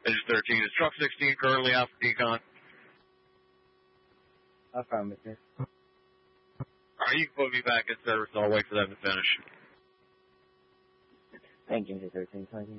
Engine 13, is truck 16 currently out for decon? Affirmative. Alright, you can put me back in service, I'll wait for them to finish. Thank you, Engine 13.